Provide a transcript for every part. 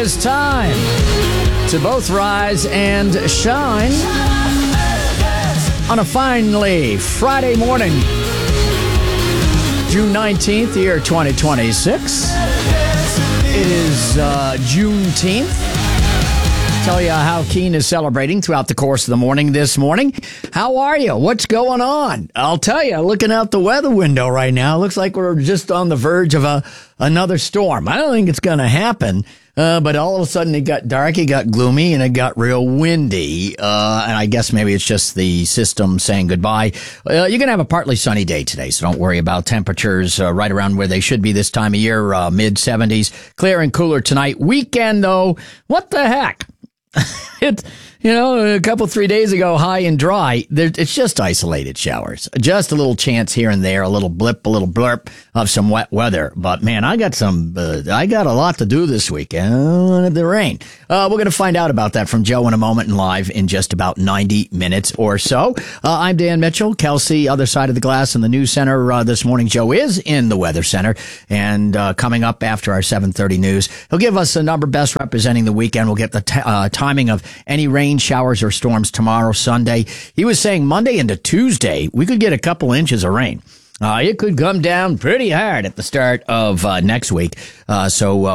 is time to both rise and shine on a finally Friday morning, June 19th, year 2026. It is Juneteenth. Tell you how Keene is celebrating throughout the course of the morning this morning. How are you? What's going on? I'll tell you, looking out the weather window right now, looks like we're just on the verge of another storm. I don't think it's going to happen, but all of a sudden it got dark, it got gloomy, and it got real windy. And I guess maybe it's just the system saying goodbye. You're going to have a partly sunny day today, so don't worry about temperatures right around where they should be this time of year, mid-70s. Clear and cooler tonight. Weekend, though, what the heck? It's, a couple, 3 days ago, high and dry. It's just isolated showers. Just a little chance here and there, a little blip, a little blurp of some wet weather. But man, I got a lot to do this weekend. The rain. We're going to find out about that from Joe in a moment and live in just about 90 minutes or so. I'm Dan Mitchell, Kelsey, other side of the glass in the news center this morning. Joe is in the weather center, and coming up after our 7:30 news, he'll give us a number best representing the weekend. We'll get the timing of any rain, showers, or storms tomorrow, Sunday. He was saying Monday into Tuesday, we could get a couple inches of rain. It could come down pretty hard at the start of next week. So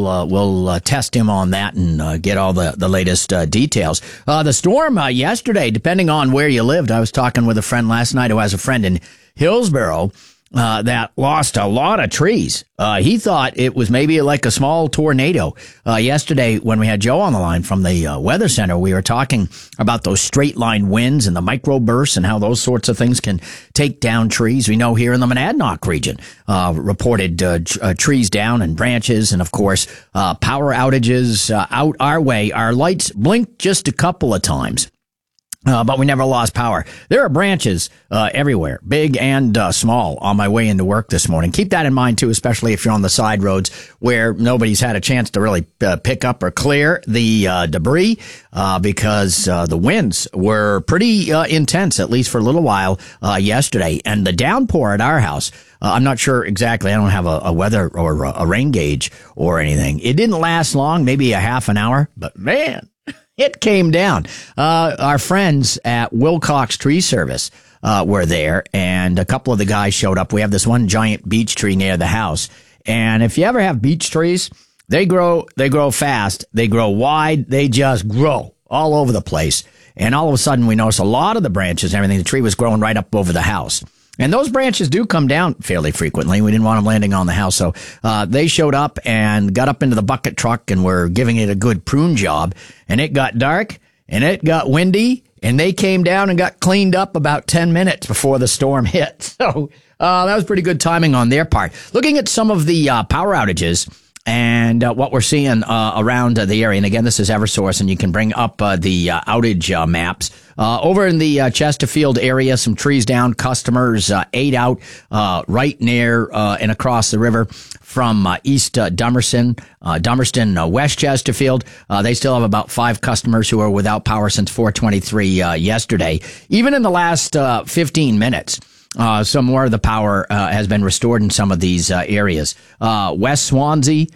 we'll test him on that and get all the latest details. The storm yesterday, depending on where you lived, I was talking with a friend last night who has a friend in Hillsboro that lost a lot of trees. He thought it was maybe like a small tornado. Yesterday, when we had Joe on the line from the weather center, we were talking about those straight line winds and the microbursts and how those sorts of things can take down trees. We know here in the Monadnock region, reported trees down and branches, and of course, power outages out our way. Our lights blinked just a couple of times. But we never lost power. There are branches everywhere, big and small, on my way into work this morning. Keep that in mind, too, especially if you're on the side roads where nobody's had a chance to really pick up or clear the debris because the winds were pretty intense, at least for a little while yesterday. And the downpour at our house, I'm not sure exactly. I don't have a weather or a rain gauge or anything. It didn't last long, maybe a half an hour, but man, it came down. Our friends at Wilcox Tree Service were there, and a couple of the guys showed up. We have this one giant beech tree near the house, and if you ever have beech trees, they grow fast, they grow wide, they just grow all over the place. And all of a sudden, we noticed a lot of the branches and everything. The tree was growing right up over the house. And those branches do come down fairly frequently. We didn't want them landing on the house. So they showed up and got up into the bucket truck and were giving it a good prune job. And it got dark and it got windy, and they came down and got cleaned up about 10 minutes before the storm hit. So that was pretty good timing on their part. Looking at some of the power outages and what we're seeing around the area. And again, this is Eversource, and you can bring up the outage maps. Over in the Chesterfield area, some trees down, customers 8 out right near and across the river from East Dummerston, West Chesterfield. They still have about 5 customers who are without power since 4:23 yesterday. Even in the last 15 minutes. Some more of the power has been restored in some of these areas. West Swansea,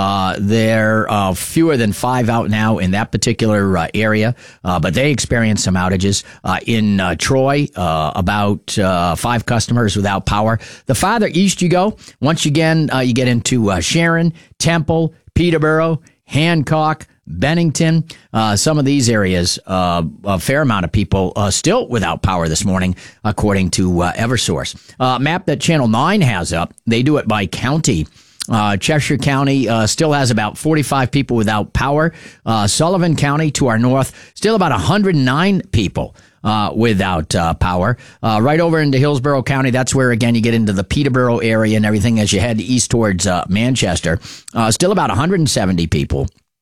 there are fewer than 5 out now in that particular area, but they experienced some outages. In Troy, about 5 customers without power. The farther east you go, once again, you get into Sharon, Temple, Peterborough, Hancock, Bennington, some of these areas, a fair amount of people still without power this morning, according to Eversource. Map that Channel 9 has up, they do it by county. Cheshire County still has about 45 people without power. Sullivan County to our north, still about 109 people without power. Right over into Hillsborough County, that's where, again, you get into the Peterborough area and everything as you head east towards Manchester. Still about 170 people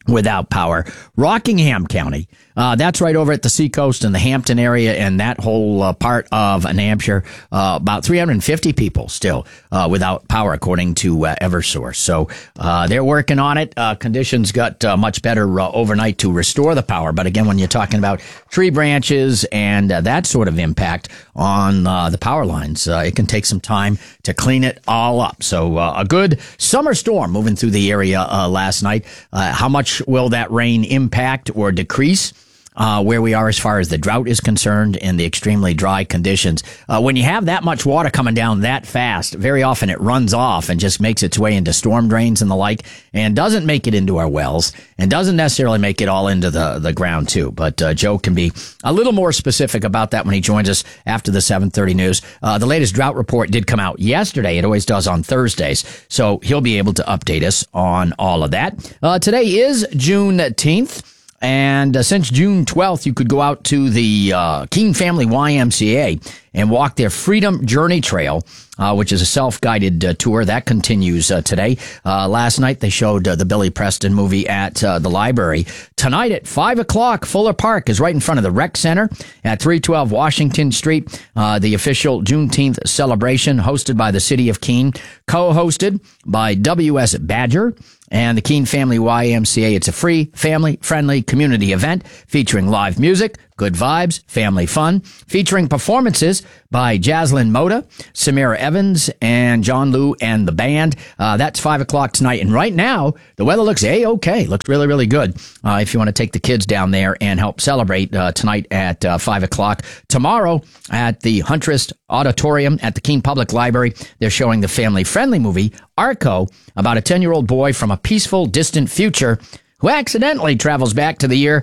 without power. Rockingham County, that's right over at the seacoast and the Hampton area and that whole part of New Hampshire. About 350 people still without power, according to Eversource. So they're working on it. Conditions got much better overnight to restore the power. But again, when you're talking about tree branches and that sort of impact on the power lines, it can take some time to clean it all up. So a good summer storm moving through the area last night. How much will that rain impact or decrease where we are as far as the drought is concerned and the extremely dry conditions? When you have that much water coming down that fast, very often it runs off and just makes its way into storm drains and the like, and doesn't make it into our wells and doesn't necessarily make it all into the ground too. But Joe can be a little more specific about that when he joins us after the 7:30 news. The latest drought report did come out yesterday. It always does on Thursdays. So he'll be able to update us on all of that. Today is June 10th. And since June 12th, you could go out to the Keene Family YMCA and walk their Freedom Journey Trail, which is a self-guided tour. That continues today. Last night, they showed the Billy Preston movie at the library. Tonight at 5 o'clock, Fuller Park is right in front of the Rec Center at 312 Washington Street. The official Juneteenth celebration hosted by the City of Keene, co-hosted by W.S. Badger and the Keene Family YMCA. It's a free, family-friendly community event featuring live music, good vibes, family fun, featuring performances by Jaslyn Moda, Samira Evans, and John Liu and the band. That's 5 o'clock tonight. And right now, the weather looks A-okay. Looks really, really good. If you want to take the kids down there and help celebrate tonight at 5 o'clock. Tomorrow at the Huntress Auditorium at the Keene Public Library, they're showing the family-friendly movie, Arco, about a 10-year-old boy from a peaceful, distant future who accidentally travels back to the year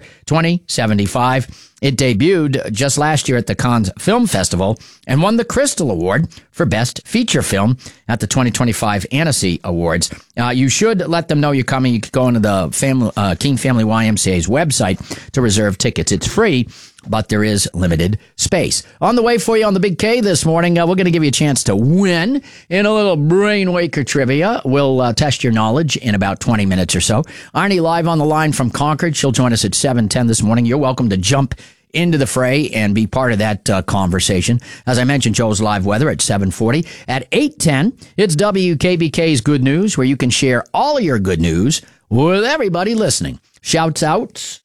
2075. It debuted just last year at the Cannes Film Festival and won the Crystal Award for Best Feature Film at the 2025 Annecy Awards. You should let them know you're coming. You can go into the Keene Family YMCA's website to reserve tickets. It's free, but there is limited space. On the way for you on the Big K this morning, we're going to give you a chance to win in a little Brain Waker trivia. We'll test your knowledge in about 20 minutes or so. Arnie live on the line from Concord. She'll join us at 7:10 this morning. You're welcome to jump into the fray and be part of that conversation. As I mentioned, Joe's live weather at 7:40. At 8:10, it's WKBK's Good News, where you can share all of your good news with everybody listening. Shout outs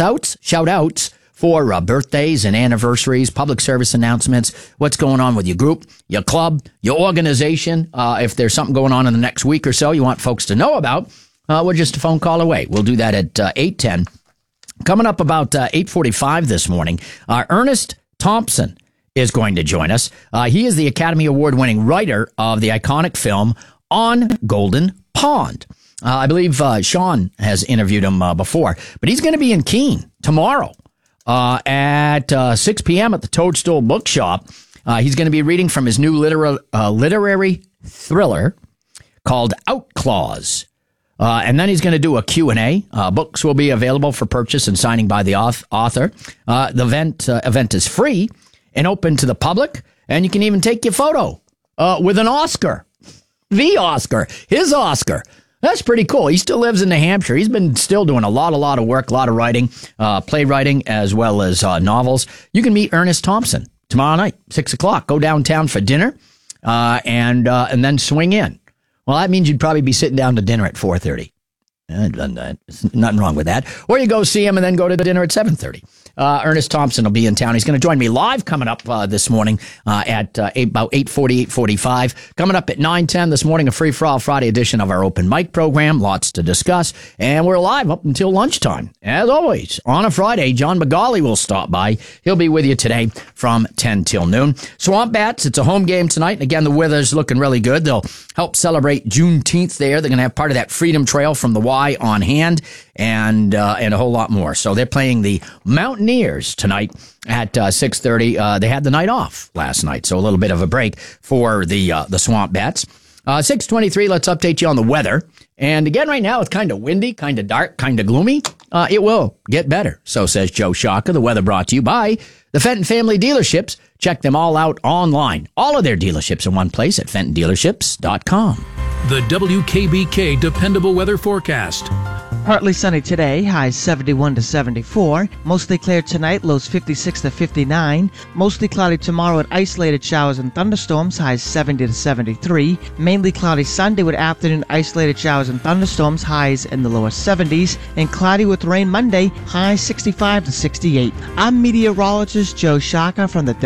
for birthdays and anniversaries, public service announcements, what's going on with your group, your club, your organization. If there's something going on in the next week or so you want folks to know about, we're just a phone call away. We'll do that at 8:10. Coming up about 8:45 this morning, Ernest Thompson is going to join us. He is the Academy Award-winning writer of the iconic film On Golden Pond. I believe Sean has interviewed him before, but he's going to be in Keene tomorrow at 6 p.m. at the Toadstool Bookshop. He's going to be reading from his new literary thriller called Outclaws. And then he's going to do a Q&A. Books will be available for purchase and signing by the author. The event is free and open to the public, and you can even take your photo with an Oscar. The Oscar. His Oscar. That's pretty cool. He still lives in New Hampshire. He's been still doing a lot of work, a lot of writing, playwriting, as well as novels. You can meet Ernest Thompson tomorrow night, 6 o'clock. Go downtown for dinner and then swing in. Well, that means you'd probably be sitting down to dinner at 4:30. There's nothing wrong with that. Or you go see him and then go to dinner at 7:30. Ernest Thompson will be in town. He's going to join me live coming up this morning at about 8:40, 8:45. Coming up at 9:10 this morning, a free-for-all Friday edition of our open mic program. Lots to discuss. And we're live up until lunchtime. As always, on a Friday, John McGauley will stop by. He'll be with you today from 10 till noon. Swamp Bats, it's a home game tonight. And again, the weather's looking really good. They'll help celebrate Juneteenth there. They're going to have part of that Freedom Trail from the Y on hand and a whole lot more. So they're playing the Mountaineers tonight at 6:30. They had the night off last night, so a little bit of a break for the Swamp Bats. 6:23, let's update you on the weather. And again, right now, it's kind of windy, kind of dark, kind of gloomy. It will get better, so says Joe Shaka. The weather brought to you by the Fenton Family Dealerships. Check them all out online. All of their dealerships in one place at FentonDealerships.com. The WKBK Dependable Weather Forecast. Partly sunny today, highs 71 to 74. Mostly clear tonight, lows 56 to 59. Mostly cloudy tomorrow with isolated showers and thunderstorms, highs 70 to 73. Mainly cloudy Sunday with afternoon isolated showers and thunderstorms, highs in the lower 70s. And cloudy with rain Monday, highs 65 to 68. I'm meteorologist Joe Shaka from the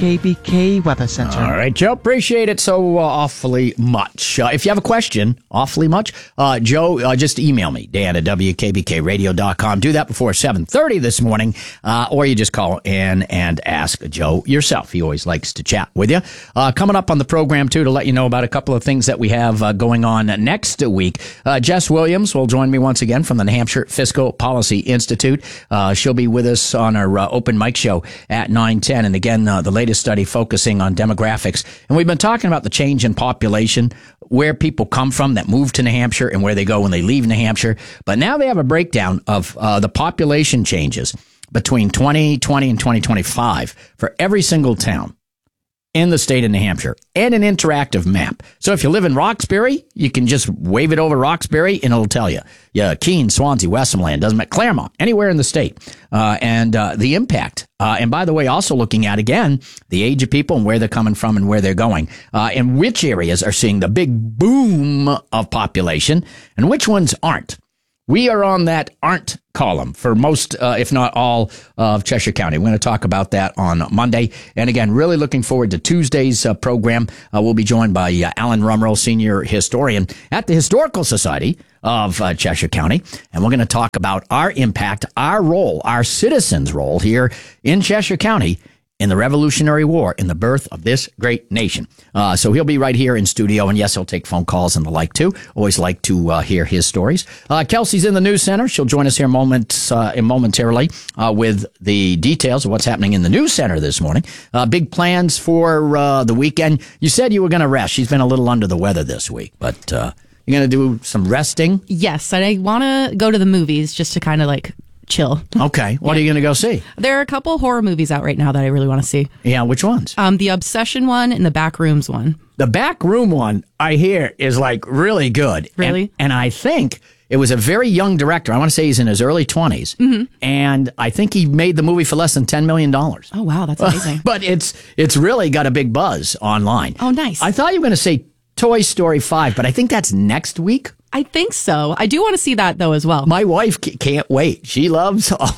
WKBK Weather Center. All right, Joe, appreciate it so awfully much. If you have a question, awfully much, Joe, just email me, Dan at WKBKradio.com. Do that before 7:30 this morning, or you just call in and ask Joe yourself. He always likes to chat with you. Coming up on the program, too, to let you know about a couple of things that we have going on next week. Jess Williams will join me once again from the New Hampshire Fiscal Policy Institute. She'll be with us on our open mic show at 9:10. And again, the latest study focusing on demographics. And we've been talking about the change in population, where people come from that move to New Hampshire and where they go when they leave New Hampshire. But now they have a breakdown of the population changes between 2020 and 2025 for every single town in the state of New Hampshire, and an interactive map. So if you live in Roxbury, you can just wave it over Roxbury and it'll tell you. Yeah, Keene, Swansea, Westmoreland, doesn't matter, Claremont, anywhere in the state, and the impact. And by the way, also looking at, again, the age of people and where they're coming from and where they're going, and which areas are seeing the big boom of population and which ones aren't. We are on that aren't column for most, if not all, of Cheshire County. We're going to talk about that on Monday. And again, really looking forward to Tuesday's program. We'll be joined by Alan Rumrell, senior historian at the Historical Society of Cheshire County. And we're going to talk about our impact, our role, our citizens' role here in Cheshire County in the Revolutionary War, in the birth of this great nation. So he'll be right here in studio, and yes, he'll take phone calls and the like too. Always like to hear his stories. Kelsey's in the news center. She'll join us here momentarily with the details of what's happening in the news center this morning. Big plans for the weekend. You said you were going to rest. She's been a little under the weather this week, but you're going to do some resting? Yes, and I want to go to the movies just to kind of like chill. Okay. What are you going to go see? There are a couple horror movies out right now that I really want to see. Yeah, which ones? The Obsession one and the Backrooms one. The Backroom one, I hear, is like really good. Really? And I think it was a very young director. I want to say he's in his early 20s. Mm-hmm. And I think he made the movie for less than $10 million. Oh, wow. That's amazing. But it's really got a big buzz online. Oh, nice. I thought you were going to say Toy Story 5, but I think that's next week. I think so. I do want to see that, though, as well. My wife can't wait. She loves all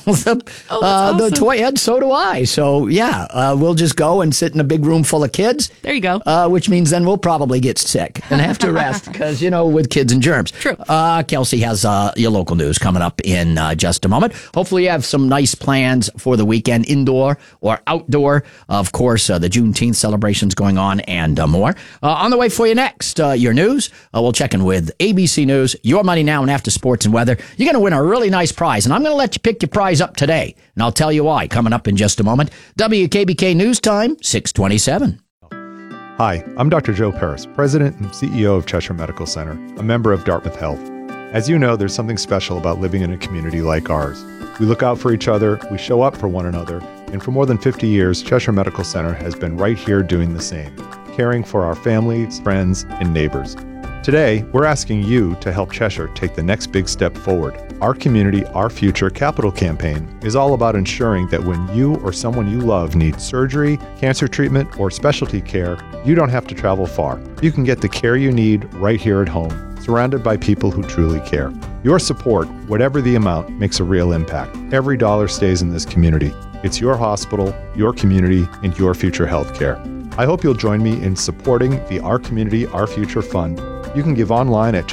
the toy, and so do I. So, yeah, we'll just go and sit in a big room full of kids. There you go. Which means then we'll probably get sick and have to rest because, with kids and germs. True. Kelsey has your local news coming up in just a moment. Hopefully you have some nice plans for the weekend, indoor or outdoor. Of course, the Juneteenth celebrations going on and more. On the way for you next, your news. We'll check in with ABC News, Your Money Now, and after sports and weather. You're going to win a really nice prize, and I'm going to let you pick your prize up today, and I'll tell you why coming up in just a moment. WKBK News Time, 627. Hi, I'm Dr. Joe Paris, President and CEO of Cheshire Medical Center, a member of Dartmouth Health. As you know, there's something special about living in a community like ours. We look out for each other, we show up for one another, and for more than 50 years, Cheshire Medical Center has been right here doing the same, caring for our families, friends, and neighbors. Today, we're asking you to help Cheshire take the next big step forward. Our Community, Our Future capital campaign is all about ensuring that when you or someone you love needs surgery, cancer treatment, or specialty care, you don't have to travel far. You can get the care you need right here at home, surrounded by people who truly care. Your support, whatever the amount, makes a real impact. Every dollar stays in this community. It's your hospital, your community, and your future health care. I hope you'll join me in supporting the Our Community, Our Future Fund. You can give online at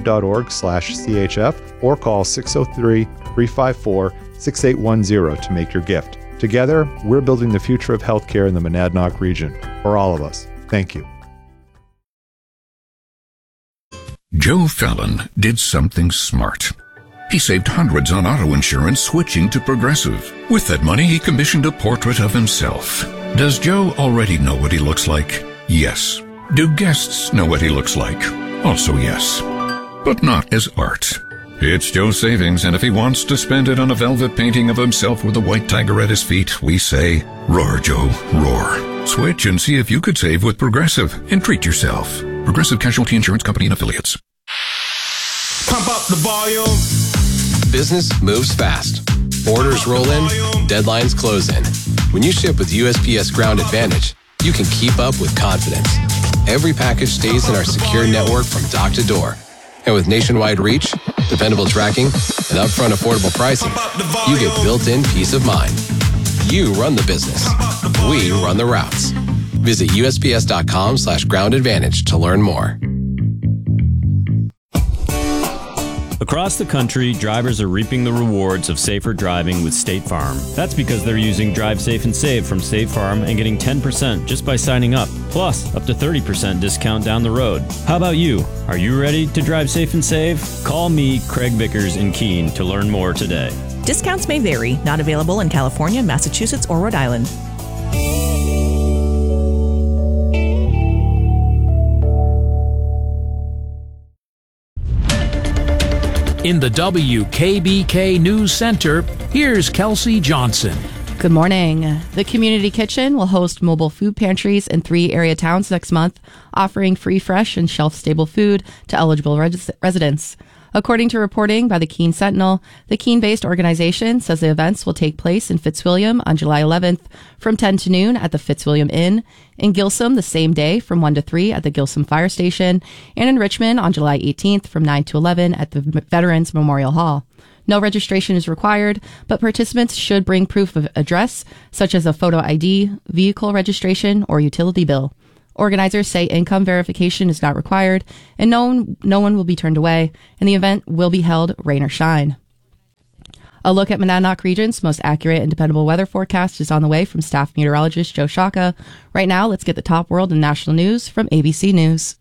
cheshiremed.org/CHF or call 603-354-6810 to make your gift. Together, we're building the future of healthcare in the Monadnock region. For all of us, thank you. Joe Fallon did something smart. He saved hundreds on auto insurance switching to Progressive. With that money, he commissioned a portrait of himself. Does Joe already know what he looks like? Yes. Do guests know what he looks like? Also yes. But not as art. It's Joe's savings, and if he wants to spend it on a velvet painting of himself with a white tiger at his feet, we say, roar, Joe, roar. Switch and see if you could save with Progressive and treat yourself. Progressive Casualty Insurance Company and Affiliates. Pump up the volume. business moves fast. Orders roll in, deadlines close in. When you ship with USPS Ground Advantage, you can keep up with confidence. Every package stays in our secure network from dock to door. And with nationwide reach, dependable tracking, and upfront affordable pricing, you get built-in peace of mind. You run the business. We run the routes. Visit USPS.com/Ground Advantage to learn more. Across the country, drivers are reaping the rewards of safer driving with State Farm. That's because they're using Drive Safe and Save from State Farm and getting 10% just by signing up, plus up to 30% discount down the road. How about you? Are you ready to drive safe and save? Call me, Craig Vickers in Keene, to learn more today. Discounts may vary. Not available in California, Massachusetts, or Rhode Island. In the WKBK News Center, here's Kelsey Johnson. Good morning. The Community Kitchen will host mobile food pantries in 3 area towns next month, offering free, fresh, and shelf-stable food to eligible residents. According to reporting by the Keene Sentinel, the Keene-based organization says the events will take place in Fitzwilliam on July 11th from 10 to noon at the Fitzwilliam Inn, in Gilsum the same day from 1 to 3 at the Gilsum Fire Station, and in Richmond on July 18th from 9 to 11 at the Veterans Memorial Hall. No registration is required, but participants should bring proof of address, such as a photo ID, vehicle registration, or utility bill. Organizers say income verification is not required, and no one will be turned away, and the event will be held rain or shine. A look at Monadnock Region's most accurate and dependable weather forecast is on the way from staff meteorologist Joe Shaka. Right now, let's get the top world and national news from ABC News.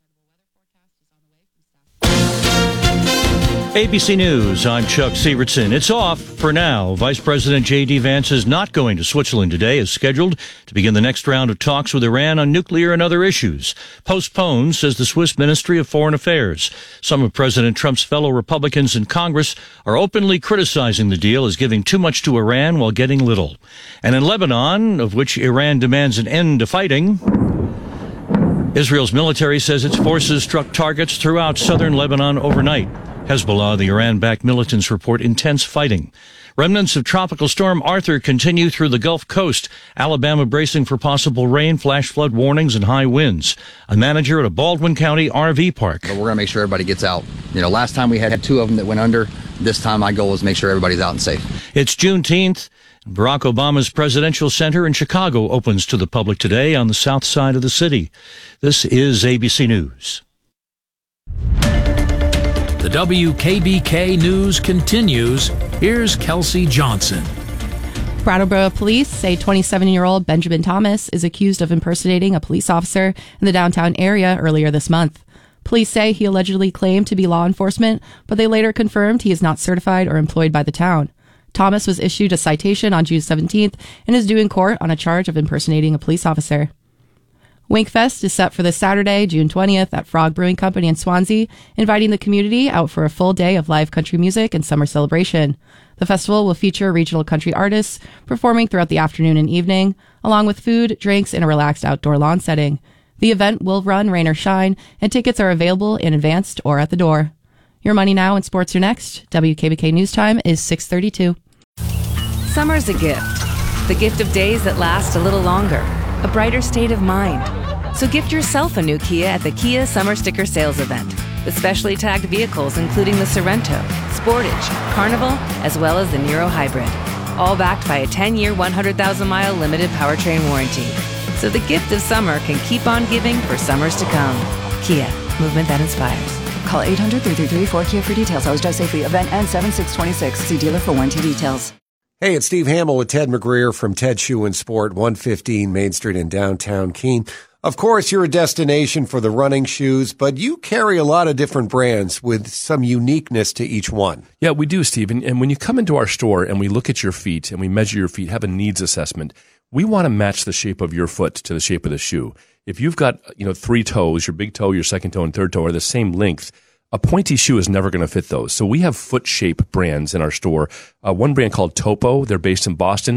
ABC News, I'm Chuck Sievertson. It's off for now. Vice President J.D. Vance is not going to Switzerland today as scheduled to begin the next round of talks with Iran on nuclear and other issues. Postponed, says the Swiss Ministry of Foreign Affairs. Some of President Trump's fellow Republicans in Congress are openly criticizing the deal as giving too much to Iran while getting little. And in Lebanon, of which Iran demands an end to fighting, Israel's military says its forces struck targets throughout southern Lebanon overnight. Hezbollah, the Iran-backed militants, report intense fighting. Remnants of Tropical Storm Arthur continue through the Gulf Coast. Alabama bracing for possible rain, flash flood warnings, and high winds. A manager at a Baldwin County RV park. But we're going to make sure everybody gets out. Last time we had 2 of them that went under. This time my goal is to make sure everybody's out and safe. It's Juneteenth. Barack Obama's presidential center in Chicago opens to the public today on the south side of the city. This is ABC News. The WKBK News continues. Here's Kelsey Johnson. Brattleboro police say 27-year-old Benjamin Thomas is accused of impersonating a police officer in the downtown area earlier this month. Police say he allegedly claimed to be law enforcement, but they later confirmed he is not certified or employed by the town. Thomas was issued a citation on June 17th and is due in court on a charge of impersonating a police officer. Winkfest is set for this Saturday, June 20th, at Frog Brewing Company in Swansea, inviting the community out for a full day of live country music and summer celebration. The festival will feature regional country artists performing throughout the afternoon and evening, along with food, drinks, and a relaxed outdoor lawn setting. The event will run rain or shine, and tickets are available in advance or at the door. Your Money Now and Sports are next. WKBK News Time is 6:32. Summer's a gift. The gift of days that last a little longer. A brighter state of mind. So gift yourself a new Kia at the Kia Summer Sticker Sales Event. With specially tagged vehicles including the Sorrento, Sportage, Carnival, as well as the Niro Hybrid. All backed by a 10-year, 100,000-mile limited powertrain warranty. So the gift of summer can keep on giving for summers to come. Kia, movement that inspires. Call 800-333-4KIA for details. Always drive safely. Event ends 7/6/26. See dealer for warranty details. Hey, it's Steve Hamill with Ted McGreer from Ted Shoe and Sport, 115 Main Street in downtown Keene. Of course, you're a destination for the running shoes, but you carry a lot of different brands with some uniqueness to each one. Yeah, we do, Steve. And when you come into our store and we look at your feet and we measure your feet, have a needs assessment, we want to match the shape of your foot to the shape of the shoe. If you've got, 3 toes, your big toe, your second toe, and third toe are the same length, a pointy shoe is never going to fit those. So we have foot shape brands in our store. One brand called Topo, they're based in Boston.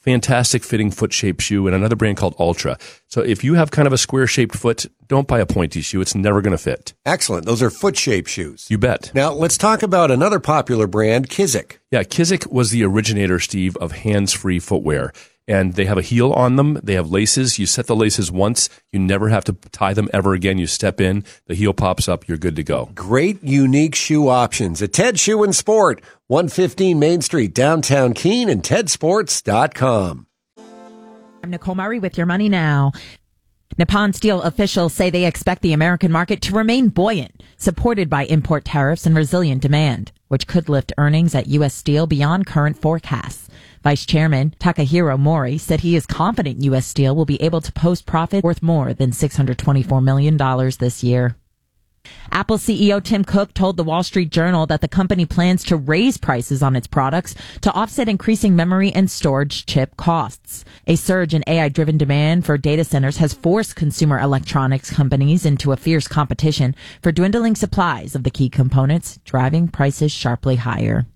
fantastic fitting foot shaped shoe, and another brand called Ultra. So if you have kind of a square shaped foot, don't buy a pointy shoe. It's never going to fit. Excellent. Those are foot shaped shoes. You bet. Now let's talk about another popular brand, Kizik. Yeah, Kizik was the originator, Steve, of hands-free footwear. And they have a heel on them. They have laces. You set the laces once. You never have to tie them ever again. You step in, the heel pops up, you're good to go. Great, unique shoe options at Ted Shoe and Sport, 115 Main Street, downtown Keene, and tedsports.com. I'm Nicole Murray with your money now. Nippon Steel officials say they expect the American market to remain buoyant, supported by import tariffs and resilient demand, which could lift earnings at U.S. Steel beyond current forecasts. Vice Chairman Takahiro Mori said he is confident U.S. Steel will be able to post profit worth more than $624 million this year. Apple CEO Tim Cook told the Wall Street Journal that the company plans to raise prices on its products to offset increasing memory and storage chip costs. A surge in AI-driven demand for data centers has forced consumer electronics companies into a fierce competition for dwindling supplies of the key components, driving prices sharply higher.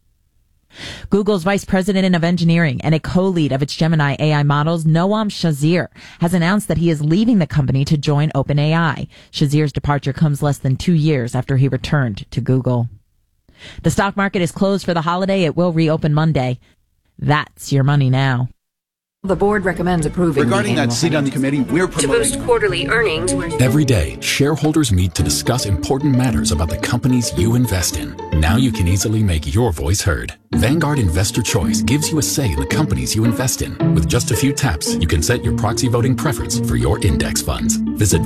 Google's vice president of engineering and a co-lead of its Gemini AI models, Noam Shazir, has announced that he is leaving the company to join OpenAI. Shazir's departure comes less than 2 years after he returned to Google. The stock market is closed for the holiday. It will reopen Monday. That's your money now. The board recommends approving regarding that seat on the committee. We're promoting to boost quarterly earnings. Every day, shareholders meet to discuss important matters about the companies you invest in. Now you can easily make your voice heard. Vanguard Investor Choice gives you a say in the companies you invest in. With just a few taps, you can set your proxy voting preference for your index funds. Visit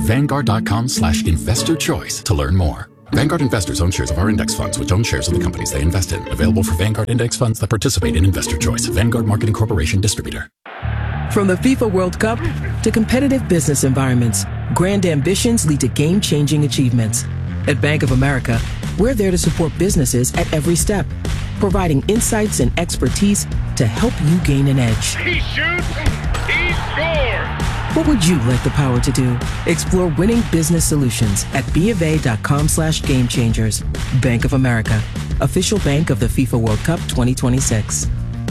Vanguard.com/investorchoice to learn more. Vanguard investors own shares of our index funds, which own shares of the companies they invest in. Available for Vanguard index funds that participate in Investor Choice. Vanguard Marketing Corporation Distributor. From the FIFA World Cup to competitive business environments, grand ambitions lead to game-changing achievements. At Bank of America, we're there to support businesses at every step, providing insights and expertise to help you gain an edge. He shoots, he scores! What would you like the power to do? Explore winning business solutions at BofA.com/gamechangers. Bank of America, official bank of the FIFA World Cup 2026.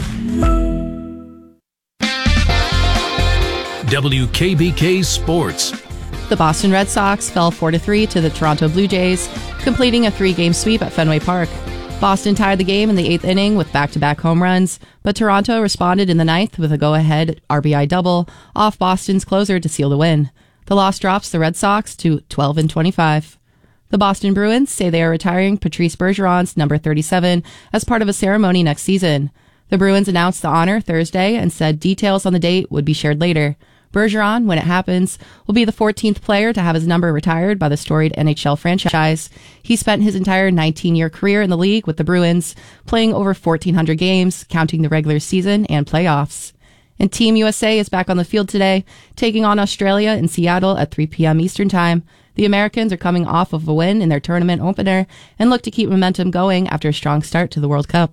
WKBK Sports. The Boston Red Sox fell 4-3 to the Toronto Blue Jays, completing a 3-game sweep at Fenway Park. Boston tied the game in the 8th inning with back-to-back home runs, but Toronto responded in the 9th with a go-ahead RBI double off Boston's closer to seal the win. The loss drops the Red Sox to 12-25. The Boston Bruins say they are retiring Patrice Bergeron's number 37 as part of a ceremony next season. The Bruins announced the honor Thursday and said details on the date would be shared later. Bergeron, when it happens, will be the 14th player to have his number retired by the storied NHL franchise. He spent his entire 19-year career in the league with the Bruins, playing over 1,400 games, counting the regular season and playoffs. And Team USA is back on the field today, taking on Australia in Seattle at 3 p.m. Eastern Time. The Americans are coming off of a win in their tournament opener and look to keep momentum going after a strong start to the World Cup.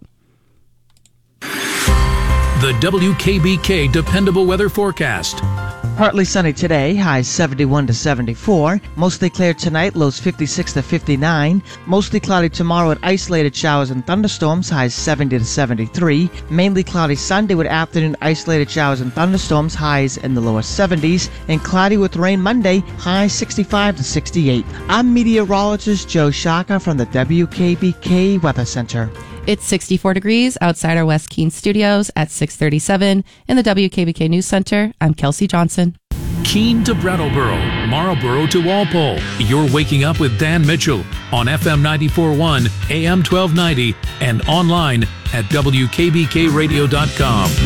The WKBK Dependable Weather Forecast. Partly sunny today, highs 71 to 74. Mostly clear tonight, lows 56 to 59. Mostly cloudy tomorrow with isolated showers and thunderstorms, highs 70 to 73. Mainly cloudy Sunday with afternoon isolated showers and thunderstorms, highs in the lower 70s. And cloudy with rain Monday, highs 65 to 68. I'm meteorologist Joe Shaka from the WKBK Weather Center. It's 64 degrees outside our West Keene studios at 6:37 in the WKBK News Center. I'm Kelsey Johnson. Keene to Brattleboro, Marlboro to Walpole. You're waking up with Dan Mitchell on FM 94.1, AM 1290, and online at WKBKradio.com.